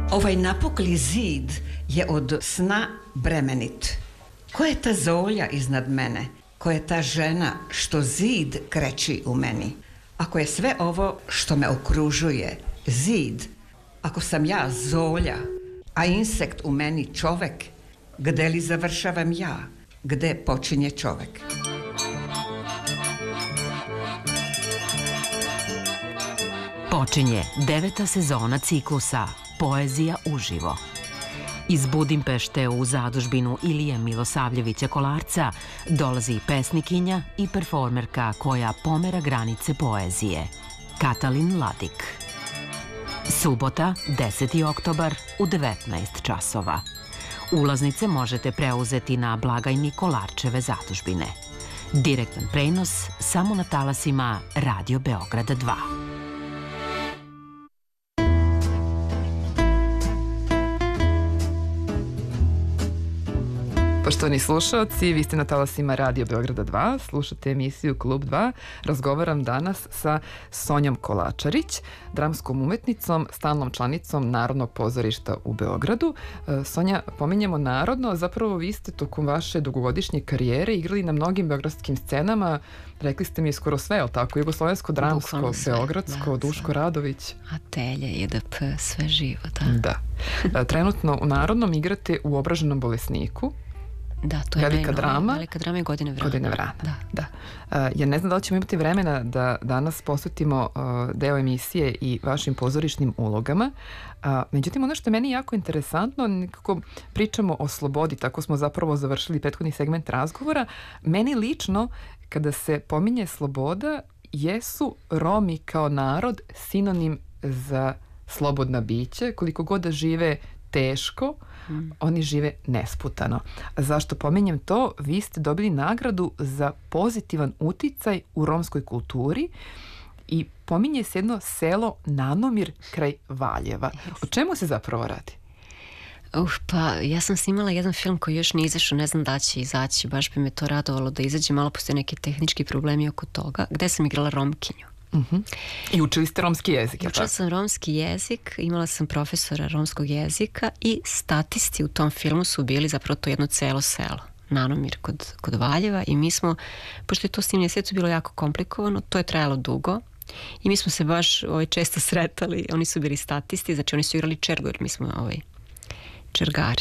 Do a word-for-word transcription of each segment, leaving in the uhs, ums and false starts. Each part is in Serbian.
Ovaj napukli zid je od sna bremenit. Ko je ta zolja iznad mene? Ko je ta žena što zid kreći u meni? Ako je sve ovo što me okružuje zid, ako sam ja zolja, a insekt u meni čovek, gde li završavam ja? Gde počinje čovek? Počinje deveta sezona ciklusa Poezija uživo. Iz Budimpešte u zadužbinu Ilije Milosavljevića Kolarca dolazi pesnikinja i performerka koja pomera granice poezije, Katalin Ladik. Subota, deseti oktobar u devetnaest časova. Ulaznice možete preuzeti na blagajni Kolarčeve zadužbine. Direktan prenos samo na talasima Radio Beograda dva. Poštovani slušalci, vi ste na talasima Radio Beograda dva, slušate emisiju Klub dva. Razgovaram danas sa Sonjom Kolačarić, dramskom umetnicom, stalnom članicom Narodnog pozorišta u Beogradu. Sonja, pominjemo narodno, zapravo vi ste tokom vaše dugogodišnje karijere igrali na mnogim beogradskim scenama, rekli ste mi skoro sve, ali tako, jugoslovensko, dramsko, beogradsko, da, Duško Radović. Atelje, J D P, sve živo, da. Da. Trenutno u Narodnom igrate u Obraženom bolesniku. Da, to je velika drama. Velika drama i Godine vrana. Godine vrana, da. da. Uh, ja ne znam da li ćemo imati vremena da danas posvetimo uh, deo emisije i vašim pozorišnim ulogama. Uh, međutim, ono što je meni jako interesantno, nekako pričamo o slobodi, tako smo zapravo završili prethodni segment razgovora. Meni lično, kada se pominje sloboda, jesu Romi kao narod sinonim za slobodna biće, koliko god da žive teško, mm. oni žive nesputano. Zašto pominjem to? Vi ste dobili nagradu za pozitivan uticaj u romskoj kulturi i pominje se jedno selo Nanomir kraj Valjeva. O čemu se zapravo radi? Uh, pa ja sam snimala jedan film koji još nije izašao, ne znam da će izaći, baš bi me to radovalo da izađe, malo postoje neki tehnički problemi oko toga, gde sam igrala Romkinju. Uh-huh. I učili ste romski jezik, je li tako? Učila sam romski jezik, imala sam profesora romskog jezika i statisti u tom filmu su bili zapravo to jedno celo selo, Nanomir kod, kod Valjeva, i mi smo, pošto je to snimanje svijetu bilo jako komplikovano, to je trajalo dugo i mi smo se baš ovaj, često sretali, oni su bili statisti, znači oni su igrali čergu jer mi smo ovaj, čergari.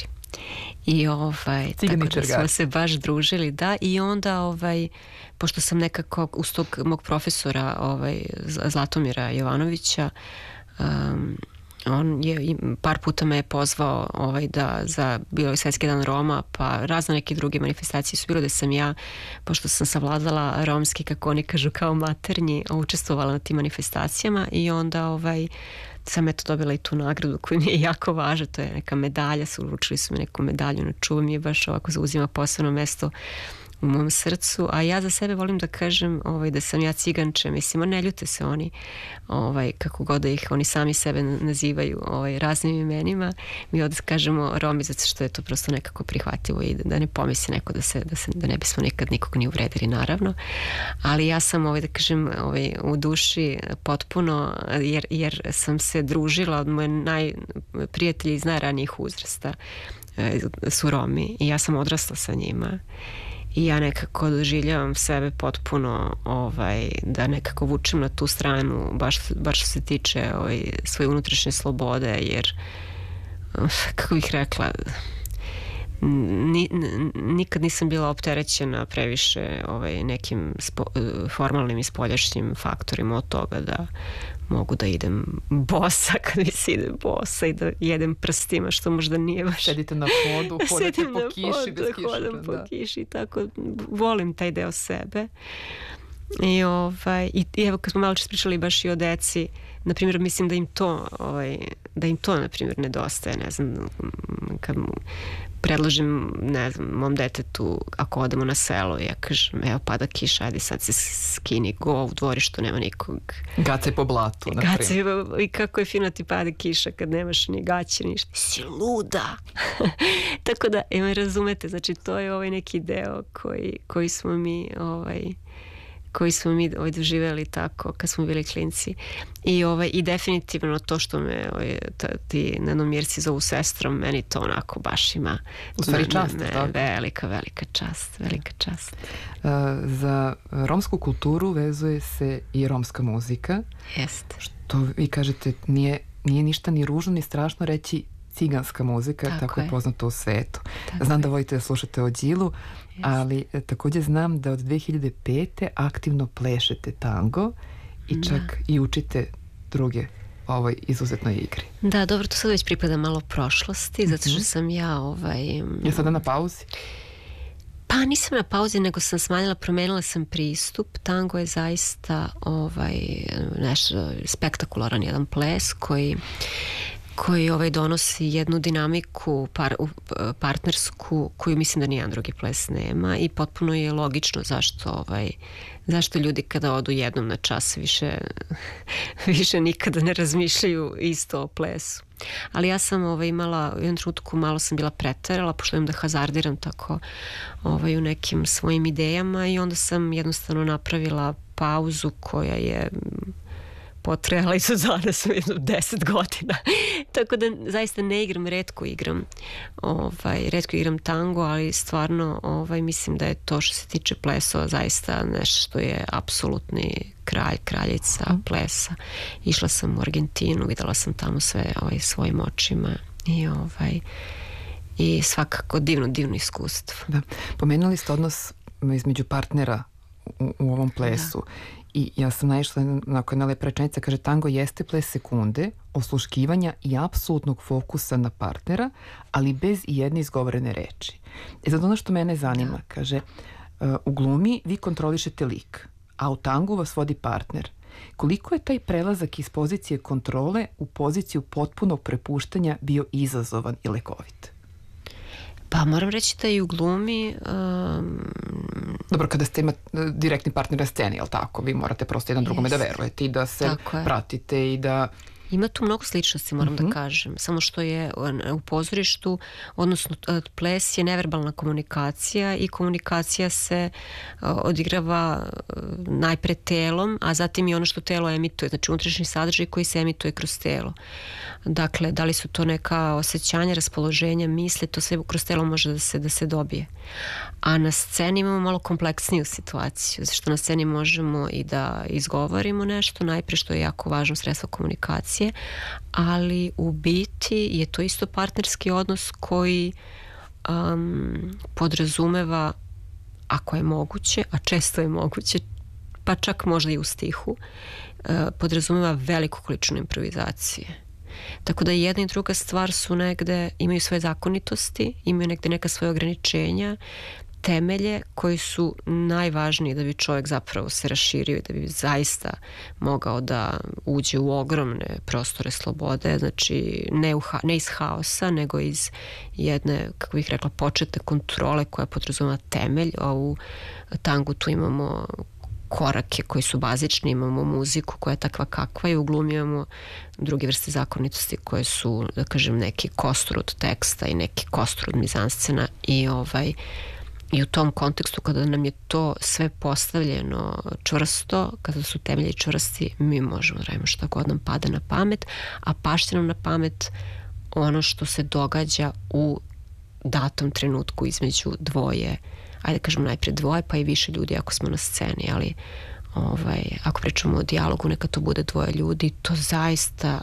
I ovaj, Cigani tako da čergari. Smo se baš družili, da, i onda ovaj, pošto sam nekako uz tog mog profesora ovaj, Zlatomira Jovanovića, um, on je par puta me je pozvao ovaj, da za bilo je Svetski dan Roma, pa razne neke druge manifestacije su bilo da sam ja, pošto sam savladala romski, kako oni kažu, kao maternji, učestvovala na tim manifestacijama i onda ovaj, sam eto dobila i tu nagradu koja mi je jako važna, to je neka medalja, su uručili su mi neku medalju na čuvu, mi je baš ovako zauzima posebno mesto u mom srcu, a ja za sebe volim da kažem ovaj, da sam ja ciganče, mislim, ne ljute se oni, ovaj, kako god da ih oni sami sebe nazivaju ovaj, raznim imenima, mi ovdje kažemo Romi zato što je to prosto nekako prihvatljivo i da ne pomisli neko da, se, da, se, da ne bismo nikad nikog ni uvredili, naravno, ali ja sam ovaj, da kažem ovaj, u duši potpuno, jer, jer sam se družila od moje najprijatelji iz najranijih uzrasta su Romi i ja sam odrasla sa njima. I ja nekako doživljavam sebe potpuno ovaj, da nekako vučem na tu stranu baš, baš što se tiče ovaj, svoje unutrašnje slobode, jer kako bih rekla, ni, nikad nisam bila opterećena previše ovaj, nekim spo, formalnim i spoljašnjim faktorima od toga da mogu da idem bosa kad mi se ide bosa i da jedem prstima, što možda nije baš... Sedite na podu, hodate po kiši, bez kiše. Hodam po kiši, tako volim taj deo sebe. I, ovaj, i, i evo kad smo malo čas pričali baš i o deci, na primjer mislim da im to ovaj, da im to na primjer nedostaje, ne znam, kad mu predložim, ne znam, mom detetu ako odemo na selo, ja kažem evo pada kiša, ajde sad se skini, go u dvorištu, nema nikog, gacaj po blatu, na primjer. Gacaj, i kako je fino ti pada kiša kad nemaš ni gaće, ništa, si luda. Tako da, evo razumete, znači to je ovaj neki deo koji, koji smo mi ovaj koji smo mi ovaj, doživjeli tako kad smo bili klinci. I, ovaj, i definitivno to što me ovaj, ta, ti nenomirci zovu sestrom, meni to onako baš ima u stvari čast, me, me, velika, velika čast, velika čast. Uh, za romsku kulturu vezuje se i romska muzika. Jeste. Što vi kažete, nije, nije ništa ni ružno ni strašno reći ciganska muzika, tako, tako je poznato u svetu. Tako znam je. Da volite da slušate o Đilu, yes. ali e, također znam da od dve hiljade pete aktivno plešete tango i čak da. I učite druge o ovoj izuzetnoj igri. Da, dobro, to sad već pripada malo prošlosti, zato što sam ja ovaj... Je sada na pauzi? Pa nisam na pauzi, nego sam smanjila, promenila sam pristup. Tango je zaista ovaj, nešto spektakularan jedan ples koji koji ovaj donosi jednu dinamiku par, partnersku koju mislim da nijedan drugi ples nema i potpuno je logično zašto ovaj zašto ljudi kada odu jednom na čas više više nikada ne razmišljaju isto o plesu. Ali ja sam ovaj imala u jednom trenutku malo sam bila preterala pošto imam da hazardiram tako ovaj u nekim svojim idejama i onda sam jednostavno napravila pauzu koja je potrajala i su danas jedno deset godina. Tako da zaista ne igram, retko igram. Ovaj, retko igram tango, ali stvarno ovaj, mislim da je to što se tiče plesova zaista nešto što je apsolutni kralj, kraljica plesa. Išla sam u Argentinu, videla sam tamo sve ovaj, svojim očima i ovaj i svakako divno, divno iskustvo. Da. Pomenuli ste odnos između partnera u, u ovom plesu. Da. I ja sam naišla na jedna lepa rečenica, kaže tango jeste ples sekunde, osluškivanja i apsolutnog fokusa na partnera, ali bez i jedne izgovorene reči. I sad ono što mene zanima, kaže, u glumi vi kontrolišete lik, a u tangu vas vodi partner. Koliko je taj prelazak iz pozicije kontrole u poziciju potpunog prepuštanja bio izazovan i lekovit? Pa moram reći da i u glumi... Um... Dobro, kada ste imate direktni partner na sceni, jel tako? Vi morate prosto jedan drugome da verujete i da se pratite i da... Ima tu mnogo sličnosti, moram mm-hmm. da kažem. Samo što je u pozorištu, odnosno ples je neverbalna komunikacija i komunikacija se odigrava najpre telom, a zatim i ono što telo emituje, znači unutrašnji sadržaj koji se emituje kroz telo. Dakle, da li su to neka osjećanja, raspoloženja, misli, to sve kroz telo može da se, da se dobije. A na sceni imamo malo kompleksniju situaciju, zato što na sceni možemo i da izgovorimo nešto, najpre što je jako važno sredstvo komunikacije, ali u biti je to isto partnerski odnos koji um, podrazumeva, ako je moguće, a često je moguće, pa čak možda i u stihu, uh, podrazumeva veliku količinu improvizacije. Tako da jedna i druga stvar su negde, imaju svoje zakonitosti, imaju negde neka svoje ograničenja, temelje koji su najvažniji da bi čovjek zapravo se raširio i da bi zaista mogao da uđe u ogromne prostore slobode, znači ne, u ha, ne iz haosa, nego iz jedne, kako bih rekla, početne kontrole koja podrazumeva temelj, a u tangu tu imamo korake koji su bazični, imamo muziku koja je takva kakva i u glumi imamo druge vrste zakonitosti koje su, da kažem, neki kostrud teksta i neki kostrud mizanscena i ovaj i u tom kontekstu kada nam je to sve postavljeno čvrsto, kada su temelji čvrsti, mi možemo da radimo šta god nam pada na pamet, a pašće nam na pamet ono što se događa u datom trenutku između dvoje, ajde kažemo najprije dvoje, pa i više ljudi ako smo na sceni, ali ovaj, ako pričamo o dijalogu, neka to bude dvoje ljudi, to zaista,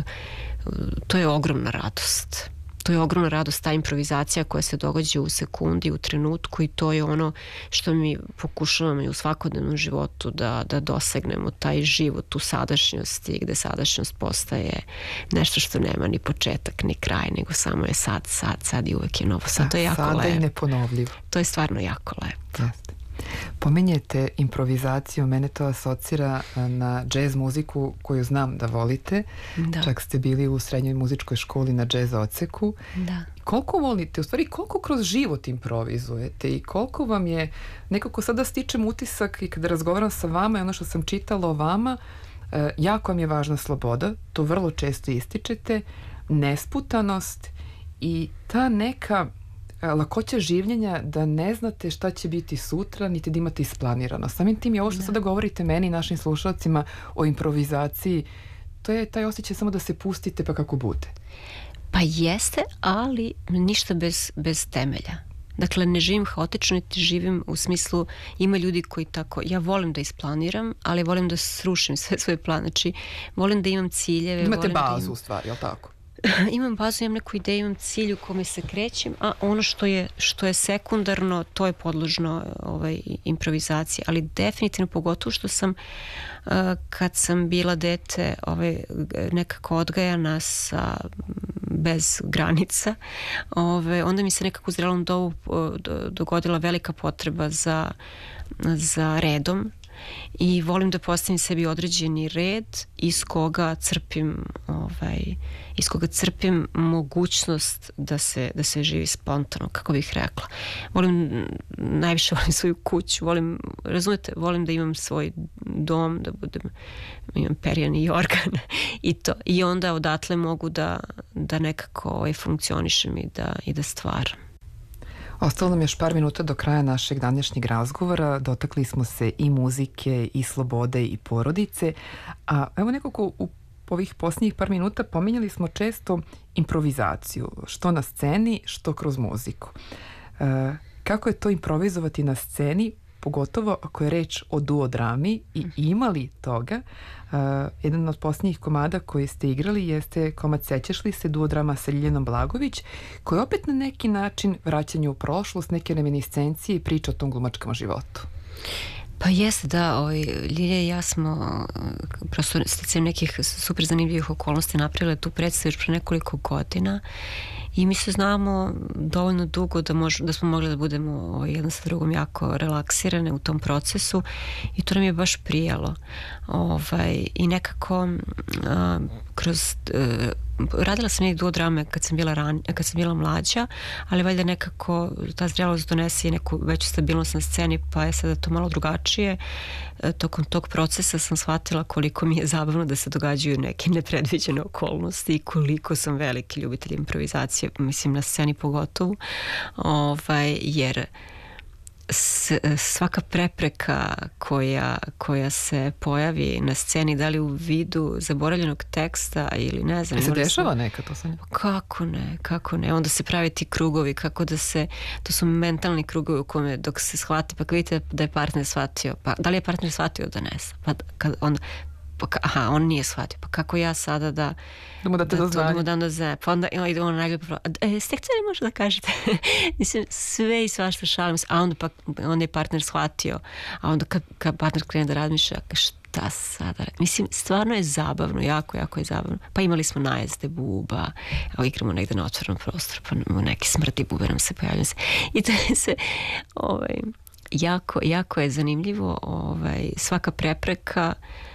to je ogromna radost. To je ogromna radost, ta improvizacija koja se događa u sekundi, u trenutku i to je ono što mi pokušavamo i u svakodnevnom životu da, da dosegnemo taj život u sadašnjosti gde sadašnjost postaje nešto što nema ni početak ni kraj, nego samo je sad, sad, sad i uvek je novo. Sad, to je jako lepo. Sada je neponovljivo. To je stvarno jako lepo. Jeste. Pomenjete improvizaciju, mene to asocira na džez muziku koju znam da volite. Da. Čak ste bili u srednjoj muzičkoj školi na džez odseku. Da. Koliko volite, u stvari koliko kroz život improvizujete i koliko vam je, nekako sada stičem utisak i kada razgovaram sa vama i ono što sam čitala o vama, jako vam je važna sloboda, to vrlo često ističete, nesputanost i ta neka lakoća življenja da ne znate šta će biti sutra, niti da imate isplanirano. Samim tim je ovo što da. sada govorite meni i našim slušalcima o improvizaciji, to je taj osjećaj samo da se pustite pa kako bude. Pa jeste, ali ništa bez, bez temelja. Dakle, ne živim haotično, niti živim u smislu, ima ljudi koji tako, ja volim da isplaniram, ali volim da srušim sve svoje plane. Znači, volim da imam ciljeve. Imate bazu da imam... u stvari, je li tako? Imam bazu, imam neku ideju, imam cilj u kome se krećem, a ono što je, što je sekundarno, to je podložno ovaj, improvizaciji. Ali definitivno, pogotovo što sam uh, kad sam bila dete ovaj, nekako odgajana sa, bez granica, ovaj, onda mi se nekako u zrelom dobu dogodila velika potreba za, za redom. I volim da postavim sebi određeni red iz koga crpim ovaj, iz koga crpim mogućnost da se, da se živi spontano, kako bih rekla. Volim, najviše volim svoju kuću, volim, razumete, volim da imam svoj dom, da budem, imam perjani organ i to. I onda odatle mogu da, da nekako ovaj, funkcionišem i da, i da stvaram. Ostalo nam još par minuta do kraja našeg današnjeg razgovora. Dotakli smo se i muzike, i slobode, i porodice. A evo nekako u ovih posljednjih par minuta pominjali smo često improvizaciju. Što na sceni, što kroz muziku. E, kako je to improvizovati na sceni, pogotovo ako je reč o duodrami i imali toga. Uh, jedan od posljednjih komada koji ste igrali jeste komad Sećaš li se, duodrama sa Ljiljanom Blagović, koji opet na neki način vraćanje u prošlost, neke reminiscencije i priča o tom glumačkom životu. Pa jeste, da, ovaj, Ljilja i ja smo prosto sticajem nekih super zanimljivih okolnosti napravile tu predstavu još pre nekoliko godina i mi se znamo dovoljno dugo da, mož, da smo mogli da budemo ovaj, jedan sa drugom jako relaksirane u tom procesu i to nam je baš prijalo. Ovaj, I nekako a, kroz... A, radila sam neke duodrame kad sam bila ran, kad sam bila mlađa, ali valjda nekako ta zrelost donese i neku veću stabilnost na sceni, pa je sada to malo drugačije. E, tokom tog procesa sam shvatila koliko mi je zabavno da se događaju neke nepredviđene okolnosti i koliko sam veliki ljubitelj improvizacije, mislim na sceni pogotovo, ovaj, jer S, svaka prepreka koja, koja se pojavi na sceni, da li u vidu zaboravljenog teksta ili ne znam. Se dešava sam... neka to sam... Kako ne, kako ne. Onda se pravi ti krugovi, kako da se, to su mentalni krugovi u kome dok se shvati, pa vidite da je partner shvatio, pa da li je partner shvatio da ne, pa kad onda pa, aha, on nije shvatio, pa kako ja sada da da mu date da, do znanja. Da mu dam do znanja. Pa onda ide ono najgleda prvo, e, stekce li može da kažete? Mislim, sve i svašta šalim se, a onda pa onda je partner shvatio, a onda kad, kad partner krene da razmišlja, šta sada? Mislim, stvarno je zabavno, jako, jako je zabavno. Pa imali smo najezde buba, evo igramo negde na otvorenom prostoru, pa neki smrti bube nam se pojavljaju se. I to je se, ovaj, jako, jako je zanimljivo, ovaj, svaka prepreka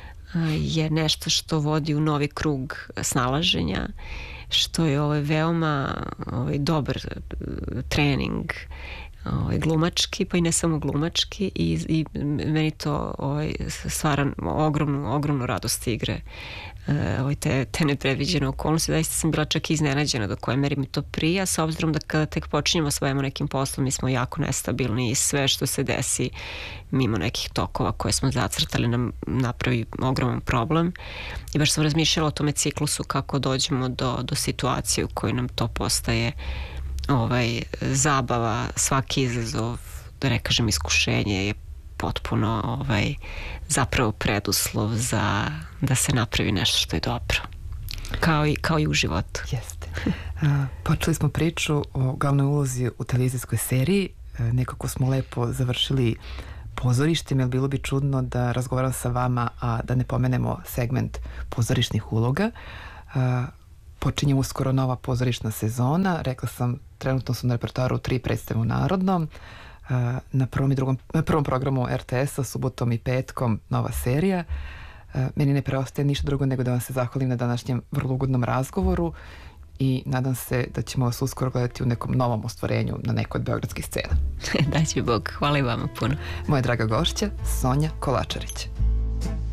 je nešto što vodi u novi krug snalaženja, što je ovaj veoma ovaj dobar trening ovaj glumački, pa i ne samo glumački i, i meni to ovaj stvara ogromnu ogromnu radost igre. Ovaj te, te nepredviđene okolnosti, zaista sam bila čak iznenađena do koje meri mi to prija, s obzirom da kada tek počinjemo s svojim nekim poslom mi smo jako nestabilni i sve što se desi mimo nekih tokova koje smo zacrtali nam napravi ogroman problem i baš sam razmišljala o tome ciklusu kako dođemo do, do situacije u kojoj nam to postaje ovaj, zabava, svaki izazov, da ne kažem iskušenje je potpuno ovaj, zapravo preduslov za da se napravi nešto što je dobro. Kao i, kao i u životu. Jeste. A, počeli smo priču o glavnoj ulozi u televizijskoj seriji. A, nekako smo lepo završili pozorištem, jer bilo bi čudno da razgovaram sa vama, a da ne pomenemo segment pozorišnih uloga. A, počinje uskoro nova pozorišna sezona. Rekla sam, trenutno su na repertoaru tri predstave u Narodnom. Na prvom i drugom, na prvom programu er te es-a, subotom i petkom nova serija. Meni ne preostaje ništa drugo nego da vam se zahvalim na današnjem vrlo ugodnom razgovoru i nadam se da ćemo vas uskoro gledati u nekom novom ostvarenju na nekoj od beogradskih scena. Daće Bog, hvala i vama puno. Moja draga gošća, Sonja Kolačarić.